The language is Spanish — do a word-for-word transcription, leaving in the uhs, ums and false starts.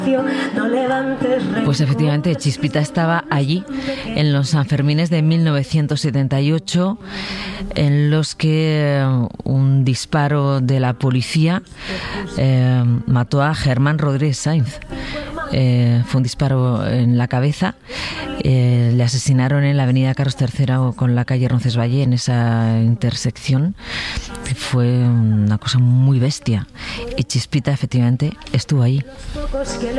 Pues efectivamente, Chispita estaba allí en los Sanfermines de mil novecientos setenta y ocho, en los que un disparo de la policía eh, mató a Germán Rodríguez Sainz. Eh, fue un disparo en la cabeza. Eh, le asesinaron en la avenida Carlos tercero con la calle Roncesvalles, en esa intersección. Fue una cosa muy bestia. Y Chispita efectivamente estuvo ahí.